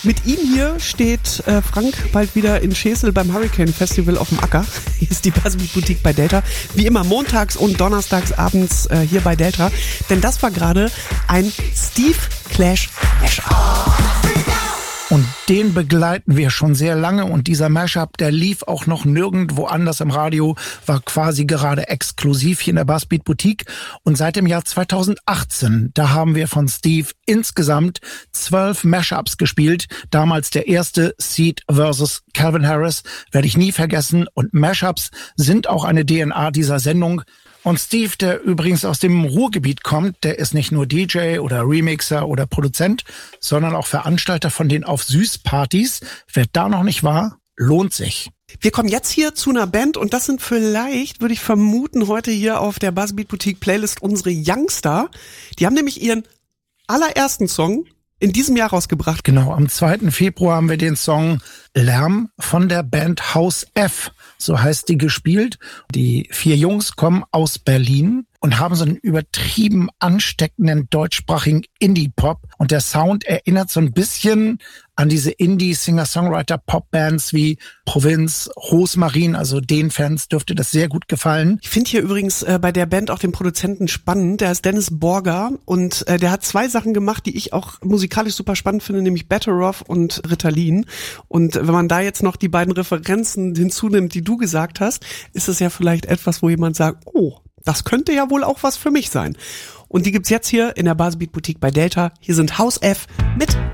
Mit ihm hier steht Frank bald wieder in Schesel beim Hurricane Festival auf dem Acker. Hier ist die Buzzbeat Boutique bei Delta. Wie immer montags und donnerstags abends hier bei Delta. Denn das war gerade ein Steve Clash Mashup. Und den begleiten wir schon sehr lange und dieser Mashup, der lief auch noch nirgendwo anders im Radio, war quasi gerade exklusiv hier in der Buzzbeat Boutique. Und seit dem Jahr 2018, da haben wir von Steve insgesamt 12 Mashups gespielt. Damals der erste, Seed vs. Calvin Harris, werde ich nie vergessen. Und Mashups sind auch eine DNA dieser Sendung. Und Steve, der übrigens aus dem Ruhrgebiet kommt, der ist nicht nur DJ oder Remixer oder Produzent, sondern auch Veranstalter von den Auf Süß-Partys. Wer da noch nicht war, lohnt sich. Wir kommen jetzt hier zu einer Band und das sind vielleicht, würde ich vermuten, heute hier auf der Buzzbeat Boutique Playlist unsere Youngster. Die haben nämlich ihren allerersten Song in diesem Jahr rausgebracht. Genau, am 2. Februar haben wir den Song Lärm von der Band Haus F, so heißt die, gespielt. Die 4 Jungs kommen aus Berlin und haben so einen übertrieben ansteckenden deutschsprachigen Indie-Pop. Und der Sound erinnert so ein bisschen an diese Indie-Singer-Songwriter-Pop-Bands wie Provinz, Rosmarin. Also den Fans dürfte das sehr gut gefallen. Ich finde hier übrigens bei der Band auch den Produzenten spannend. Der heißt Dennis Borger und der hat 2 Sachen gemacht, die ich auch musikalisch super spannend finde, nämlich Better Off und Ritalin. Und wenn man da jetzt noch die beiden Referenzen hinzunimmt, die du gesagt hast, ist es ja vielleicht etwas, wo jemand sagt, oh, das könnte ja wohl auch was für mich sein. Und die gibt's jetzt hier in der Buzzbeat Boutique bei Delta. Hier sind Haus F mit